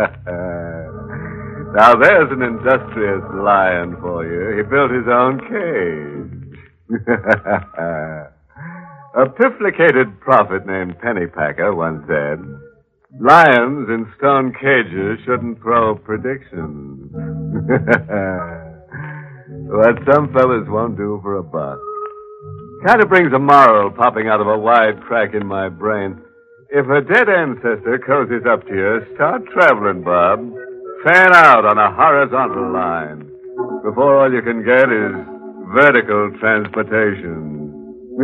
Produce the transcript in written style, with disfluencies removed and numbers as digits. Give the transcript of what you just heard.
Now, there's an industrious lion for you. He built his own cage. A pifflicated prophet named Pennypacker once said, lions in stone cages shouldn't throw predictions. What some fellas won't do for a buck. Kind of brings a moral popping out of a wide crack in my brain. If a dead ancestor cozies up to you, start traveling, Bob. Fan out on a horizontal line before all you can get is vertical transportation.